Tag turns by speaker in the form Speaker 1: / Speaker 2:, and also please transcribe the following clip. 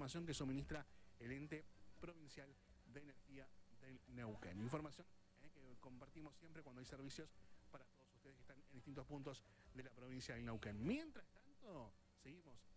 Speaker 1: información que suministra el ente provincial de energía del Neuquén. Información que compartimos siempre cuando hay servicios para todos ustedes que están en distintos puntos de la provincia del Neuquén. Mientras tanto, seguimos